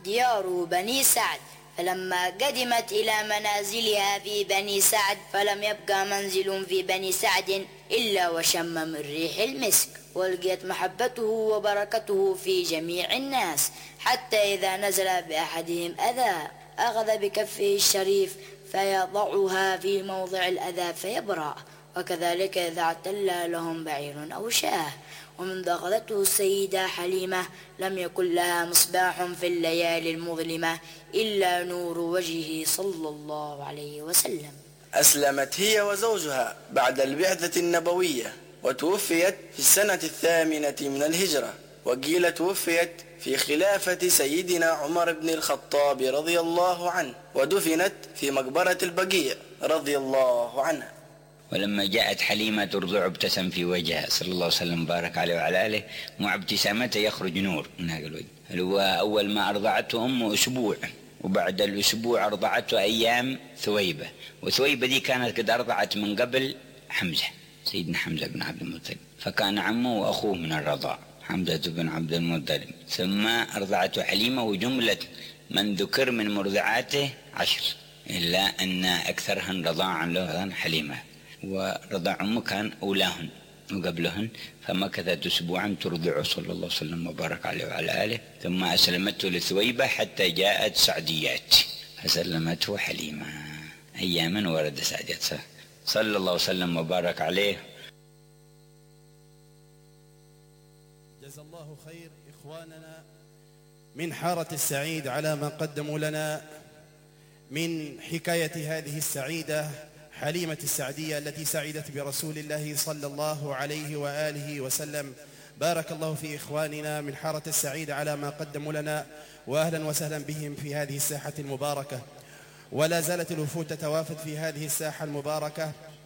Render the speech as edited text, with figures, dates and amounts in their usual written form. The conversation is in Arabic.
ديار بني سعد، فلما قدمت إلى منازلها في بني سعد فلم يبقى منزل في بني سعد إلا وشم من ريح المسك، والقيت محبته وبركته في جميع الناس، حتى إذا نزل بأحدهم أذى أخذ بكفه الشريف فيضعها في موضع الأذى فيبرأ، وكذلك إذا اعتلى لهم بعير أو شاه. ومن أخذته السيدة حليمة لم يكن لها مصباح في الليالي المظلمة إلا نور وجهه صلى الله عليه وسلم. أسلمت هي وزوجها بعد البعثة النبوية، وتوفيت في السنة 8 من الهجرة، وقيل توفيت في خلافة سيدنا عمر بن الخطاب رضي الله عنه، ودفنت في مقبرة البقيع رضي الله عنها. ولما جاءت حليمة ترضع ابتسم في وجهها صلى الله عليه وسلم بارك عليه وعلى آله، مع ابتسامته يخرج نور من هذا الوجه. هو أول ما أرضعته أمه أسبوع، وبعد الأسبوع أرضعته أيام ثويبة، وثويبة دي كانت قد أرضعت من قبل حمزة، سيدنا حمزة بن عبد المطلب، فكان عمه وأخوه من الرضاع حمزة بن عبد المطلب. ثم أرضعته حليمة، وجملة من ذكر من مرضعاته 10، إلا أن أكثرهن رضاعا له حليمة، ورضع أمه كان أولاهن وقبلهن، فمكثت أسبوعا ترضعه صلى الله عليه وسلم وبارك عليه وعلى آله، ثم أسلمته لثويبة حتى جاءت سعديات فسلمته حليمة أياما ورد سعديات صلى الله وسلم وبارك عليه. جزا الله خير إخواننا من حارة السعيد على ما قدموا لنا من حكاية هذه السعيدة حليمة السعدية التي سعدت برسول الله صلى الله عليه وآله وسلم. بارك الله في إخواننا من حارة السعيد على ما قدموا لنا، وأهلا وسهلا بهم في هذه الساحة المباركة. ولا زالت الوفود تتوافد في هذه الساحة المباركة